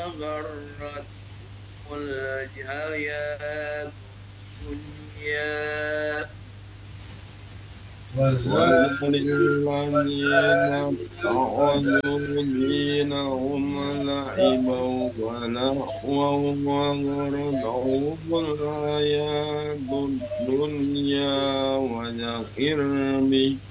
غرتهم الحياة الدنيا وذل الذين اتخذوا دينهم لعبا ولهوا وغرتهم الحياة الدنيا وذكر به